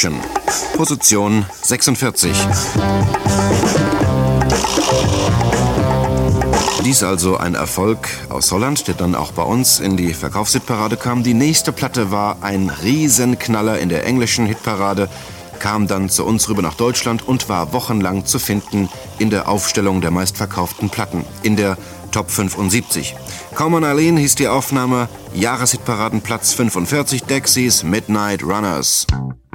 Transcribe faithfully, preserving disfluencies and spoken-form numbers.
Position sechsundvierzig. Dies also ein Erfolg aus Holland, der dann auch bei uns in die Verkaufshitparade kam. Die nächste Platte war ein Riesenknaller in der englischen Hitparade, kam dann zu uns rüber nach Deutschland und war wochenlang zu finden in der Aufstellung der meistverkauften Platten, in der Top fünfundsiebzig. Common Eileen hieß die Aufnahme, Jahreshitparadenplatz fünfundvierzig, Dexys Midnight Runners.